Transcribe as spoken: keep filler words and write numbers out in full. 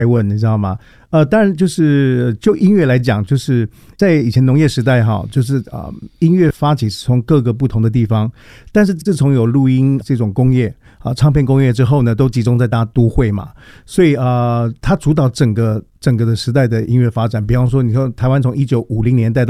问，你知道吗？呃，当然就是就音乐来讲，就是在以前农业时代哈，就是啊、呃，音乐发起是从各个不同的地方，但是自从有录音这种工业啊、唱片工业之后呢，都集中在大都会嘛，所以啊、呃，它主导整个整个的时代的音乐发展。比方说，你说台湾从一九五零年代到